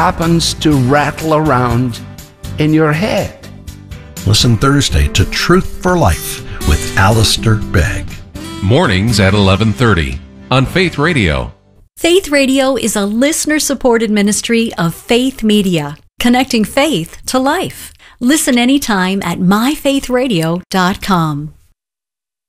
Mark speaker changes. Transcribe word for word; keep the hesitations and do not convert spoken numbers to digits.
Speaker 1: happens to rattle around in your head.
Speaker 2: Listen Thursday to Truth for Life with Alistair Begg.
Speaker 3: Mornings at eleven thirty on Faith Radio.
Speaker 4: Faith Radio is a listener-supported ministry of Faith Media, connecting faith to life. Listen anytime at my faith radio dot com.